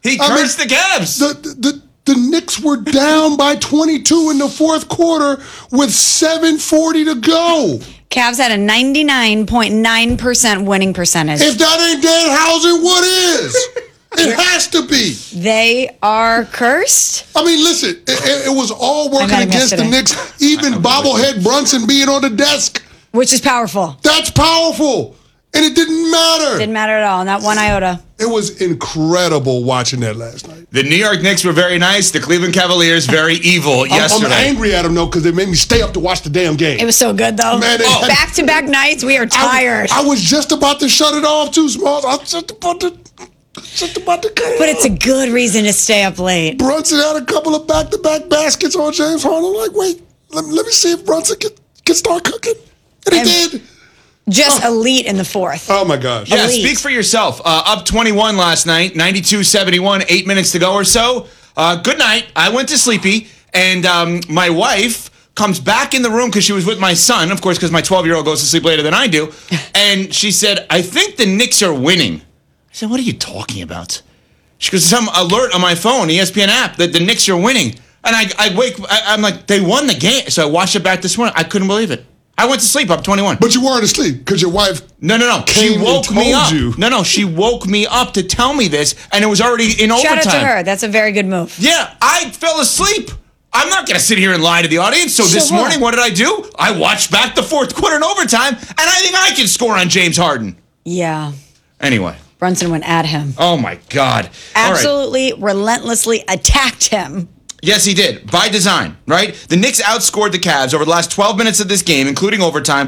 He cursed the Cavs. The Knicks were down by 22 in the fourth quarter with 7:40 to go. Cavs had a 99.9% winning percentage. If that ain't Danhausen, what is? It has to be. They are cursed. I mean, listen, it was all working against the Knicks. Even bobblehead Brunson being on the desk. Which is powerful. That's powerful. And it didn't matter. Didn't matter at all, not one iota. It was incredible watching that last night. The New York Knicks were very nice. The Cleveland Cavaliers very evil yesterday. I'm angry at them, though, because they made me stay up to watch the damn game. It was so good, though. Man, back-to-back nights, we are tired. I was just about to shut it off, too, Smalls. I was just about to go. But it's a good reason to stay up late. Brunson had a couple of back-to-back baskets on James Harden. I'm like, wait, let me see if Brunson can start cooking. And he did. Just elite in the fourth. Oh, my gosh. Yeah, Elite. speak for yourself. Up 21 last night, 92-71, 8 minutes to go or so. Good night. I went to sleepy, and my wife comes back in the room because she was with my son, of course, because my 12-year-old goes to sleep later than I do. And she said, I think the Knicks are winning. I said, what are you talking about? She goes, some alert on my phone, ESPN app, that the Knicks are winning. And I'm like, they won the game. So I watched it back this morning. I couldn't believe it. I went to sleep up 21. But you weren't asleep because your wife No. She woke me up. No. She woke me up to tell me this, and it was already in overtime. Shout out to her. That's a very good move. Yeah, I fell asleep. I'm not going to sit here and lie to the audience. So this morning, what did I do? I watched back the fourth quarter in overtime, and I think I can score on James Harden. Yeah. Anyway. Brunson went at him. Oh, my God. Absolutely, relentlessly attacked him. Yes, he did. By design, right? The Knicks outscored the Cavs over the last 12 minutes of this game, including overtime,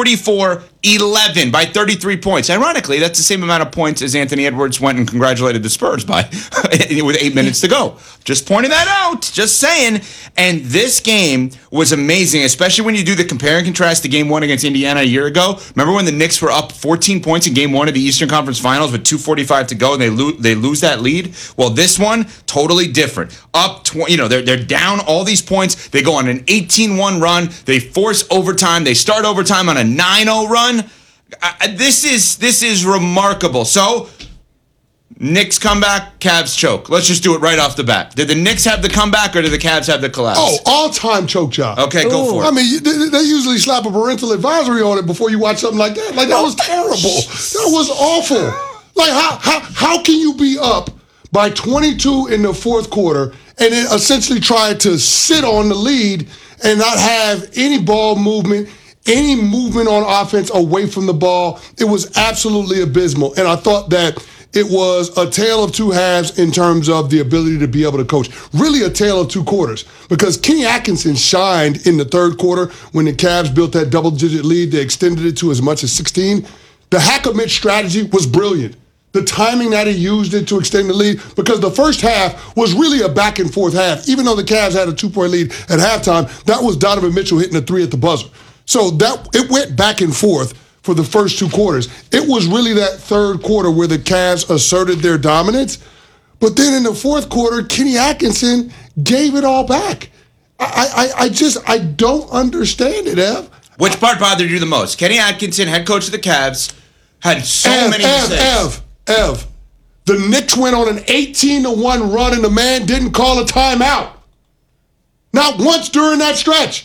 44-11 by 33 points. Ironically, that's the same amount of points as Anthony Edwards went and congratulated the Spurs by with 8 minutes to go. Just pointing that out. Just saying. And this game was amazing, especially when you do the compare and contrast to Game 1 against Indiana a year ago. Remember when the Knicks were up 14 points in Game 1 of the Eastern Conference Finals with 2:45 to go and they lose that lead? Well, this one, totally different. Up 20, they're down all these points. They go on an 18-1 run. They force overtime. They start overtime on a 9-0 run. This is remarkable. So, Knicks comeback, Cavs choke. Let's just do it right off the bat. Did the Knicks have the comeback or did the Cavs have the collapse? Oh, all-time choke job. Okay, go for it. I mean, they usually slap a parental advisory on it before you watch something like that. Like, that was terrible. That was awful. Like, how can you be up by 22 in the fourth quarter and then essentially try to sit on the lead and not have any ball movement, any movement on offense away from the ball? It was absolutely abysmal. And I thought that it was a tale of two halves in terms of the ability to be able to coach. Really a tale of two quarters, because Kenny Atkinson shined in the third quarter when the Cavs built that double-digit lead. They extended it to as much as 16. The Hack-a-Mitch strategy was brilliant. The timing that he used it to extend the lead, because the first half was really a back-and-forth half. Even though the Cavs had a 2-point lead at halftime, that was Donovan Mitchell hitting a three at the buzzer. So it went back and forth for the first two quarters. It was really that third quarter where the Cavs asserted their dominance. But then in the fourth quarter, Kenny Atkinson gave it all back. I don't understand it, Ev. Which part bothered you the most? Kenny Atkinson, head coach of the Cavs, had so many mistakes. Ev, the Knicks went on an 18-1 run and the man didn't call a timeout. Not once during that stretch.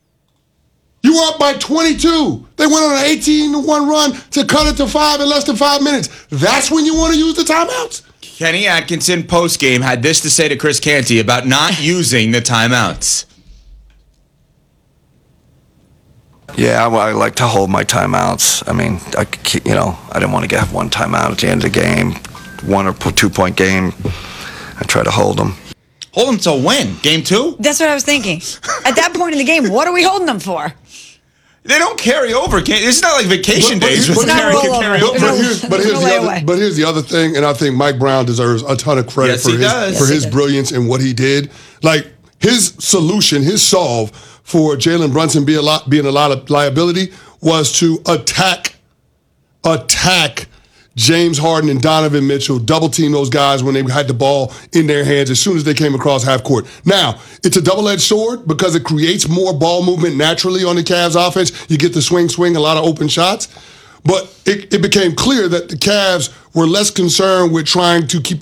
You were up by 22. They went on an 18-1 run to cut it to 5 in less than 5 minutes. That's when you want to use the timeouts? Kenny Atkinson post-game had this to say to Chris Canty about not using the timeouts. Yeah, I like to hold my timeouts. I mean, I didn't want to have one timeout at the end of the game, 1 or 2 point game. I try to hold them. Hold them to win? Game 2? That's what I was thinking. At that point in the game, what are we holding them for? They don't carry over. It's not like vacation days. But here's the other thing, and I think Mike Brown deserves a ton of credit for his brilliance and what he did. Like, his solution, his solve for Jalen Brunson being a lot of liability was to attack James Harden and Donovan Mitchell, double team those guys when they had the ball in their hands as soon as they came across half court. Now, it's a double-edged sword because it creates more ball movement naturally on the Cavs offense. You get the swing, a lot of open shots. But it became clear that the Cavs were less concerned with trying to keep